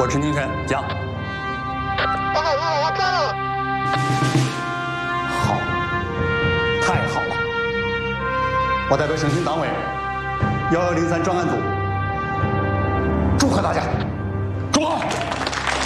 我陈清晨，讲。 我知道了。 好，太好了！我代表省厅党委1103专案组祝贺大家。